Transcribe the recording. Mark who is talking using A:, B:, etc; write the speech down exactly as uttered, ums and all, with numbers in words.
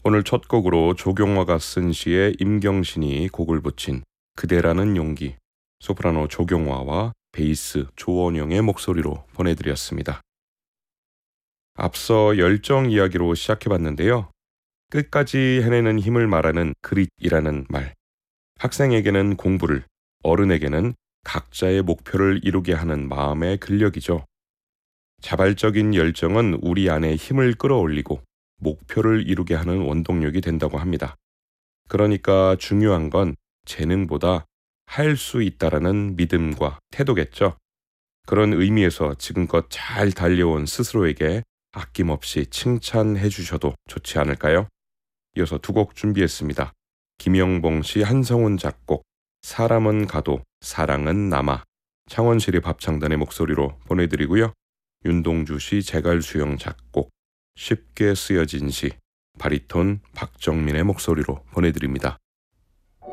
A: 오늘 첫 곡으로 조경화가 쓴 시에 임경신이 곡을 붙인 그대라는 용기, 소프라노 조경화와 베이스 조원영의 목소리로 보내드렸습니다. 앞서 열정 이야기로 시작해봤는데요. 끝까지 해내는 힘을 말하는 그릿이라는 말. 학생에게는 공부를, 어른에게는 각자의 목표를 이루게 하는 마음의 근력이죠. 자발적인 열정은 우리 안에 힘을 끌어올리고 목표를 이루게 하는 원동력이 된다고 합니다. 그러니까 중요한 건 재능보다 할 수 있다라는 믿음과 태도겠죠. 그런 의미에서 지금껏 잘 달려온 스스로에게 아낌없이 칭찬해 주셔도 좋지 않을까요? 이어서 두 곡 준비했습니다. 김영봉 씨, 한성훈 작곡, 사람은 가도 사랑은 남아, 창원시립 합창단의 목소리로 보내드리고요. 윤동주 씨, 제갈수영 작곡, 쉽게 쓰여진 시, 바리톤 박정민의 목소리로 보내드립니다.